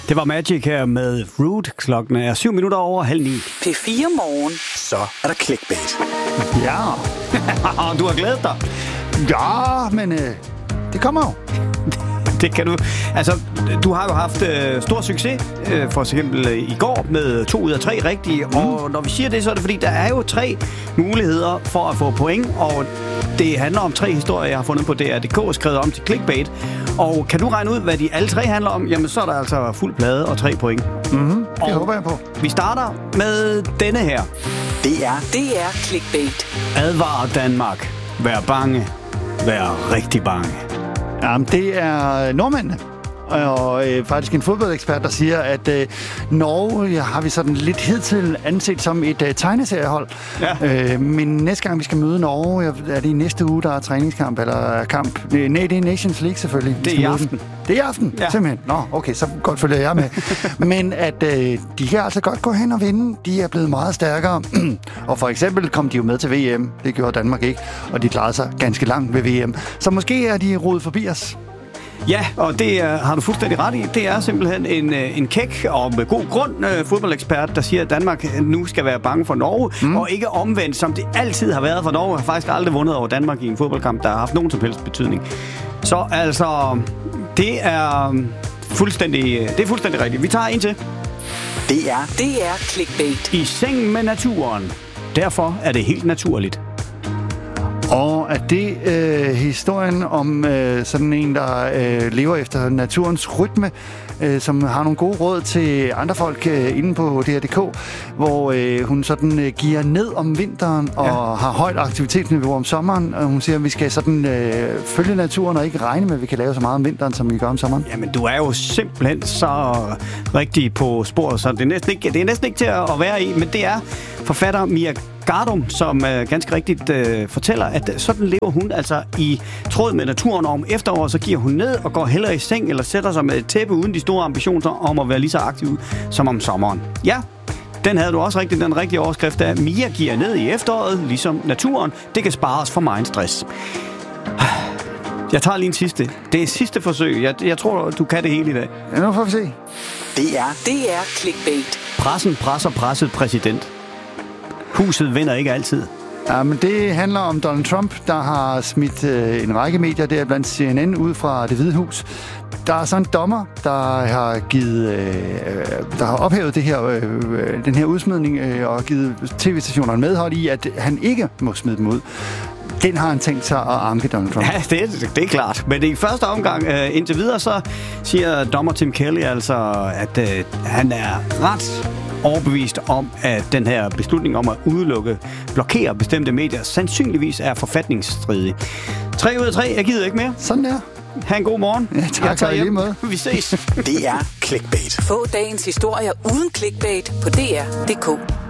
Det var Magic her med Root. Klokken er 7 minutter over 8:30. P4 Morgen. Så er der clickbait. Ja. Du har glædet dig. Ja, men det kommer jo. Det kan du. Altså, du har jo haft stor succes, for eksempel i går, med 2 ud af 3 rigtige. Og når vi siger det, så er det fordi, der er jo 3 muligheder for at få point. Og det handler om 3 historier, jeg har fundet på DR.dk, skrevet om til clickbait. Og kan du regne ud, hvad de alle 3 handler om? Jamen, så er der altså fuld plade og 3 point. Det håber jeg på. Vi starter med denne her. Det er clickbait. Advar Danmark. Vær bange. Vær rigtig bange. Jamen, det er nordmændene. Og faktisk en fodboldekspert, der siger, at Norge har vi sådan lidt hidtil anset som et tegneseriehold. Ja. Men næste gang vi skal møde Norge, er det i næste uge, der er træningskamp eller kamp? Nej, det er Nations League selvfølgelig. Det er i aften. Det er i aften, ja. Simpelthen. Nå, okay, så godt følger jeg med. Men at de kan altså godt gå hen og vinde. De er blevet meget stærkere. Og for eksempel kom de jo med til VM. Det gjorde Danmark ikke. Og de klarede sig ganske langt ved VM. Så måske er de rodet forbi os. Ja, og det har du fuldstændig ret i. Det er simpelthen en kæk og med god grund fodboldekspert, der siger, at Danmark nu skal være bange for Norge, og ikke omvendt, som det altid har været for Norge. Har faktisk aldrig vundet over Danmark i en fodboldkamp, der har haft nogen som helst betydning. Så altså, det er fuldstændig rigtigt. Vi tager en til. Det er clickbait. I seng med naturen. Derfor er det helt naturligt. Og er det historien om sådan en, der lever efter naturens rytme, som har nogle gode råd til andre folk inde på DR.dk, hvor hun sådan giver ned om vinteren og har højt aktivitetsniveau om sommeren. Og hun siger, at vi skal sådan følge naturen og ikke regne med, at vi kan lave så meget om vinteren, som vi gør om sommeren. Jamen, du er jo simpelthen så rigtig på sporet, så det er næsten ikke til at være i, men det er forfatter Mia Gardum, som ganske rigtigt fortæller, at sådan lever hun altså i tråd med naturen. Om efteråret, så giver hun ned og går hellere i seng eller sætter sig med et tæppe uden de store ambitioner om at være lige så aktiv som om sommeren. Ja, den havde du også rigtigt, den rigtige overskrift af Mia giver ned i efteråret, ligesom naturen. Det kan spares for meget stress. Jeg tager lige en sidste. Det er sidste forsøg. Jeg tror, du kan det hele i dag. Ja, nu får vi se. Det er clickbait. Pressen presser presset præsident. Huset vinder ikke altid. Ja, men det handler om Donald Trump, der har smidt en række medier, der blandt CNN, ud fra Det Hvide Hus. Der er sådan en dommer, der har ophævet det her, den her udsmidning og givet tv-stationerne medhold i, at han ikke må smide dem ud. Den har han tænkt sig at anke Donald Trump. Ja, det er klart. Men i første omgang, indtil videre, så siger dommer Tim Kelly altså, at han er ret overbevist om, at den her beslutning om at blokere bestemte medier, sandsynligvis er forfatningsstridig. 3 ud af 3, jeg gider ikke mere. Sådan der. Ha' en god morgen. Ja, tak, jeg tager hjem. Lige måde. Vi ses. Det er clickbait. Få dagens historier uden clickbait på DR.dk.